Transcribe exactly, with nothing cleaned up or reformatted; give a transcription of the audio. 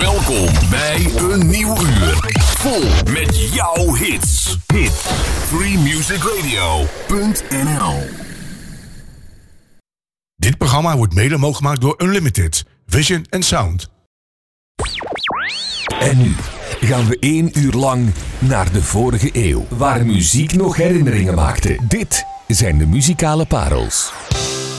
Welkom bij een nieuw uur. Vol met jouw hits. Hit. free music radio punt n l. Dit programma wordt mede mogelijk gemaakt door Unlimited, Vision en Sound. En nu gaan we één uur lang naar de vorige eeuw, waar muziek nog herinneringen maakte. Dit zijn de muzikale parels.